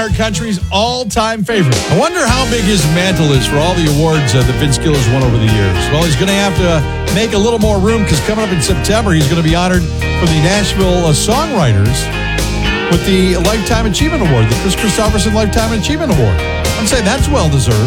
Ironheart Country's all-time favorite. I wonder how big his mantle is for all the awards that Vince Gill has won over the years. Well, he's going to have to make a little more room because coming up in September, he's going to be honored for the Nashville Songwriters with the Lifetime Achievement Award, the Chris Christopherson Lifetime Achievement Award. I'd say that's well-deserved.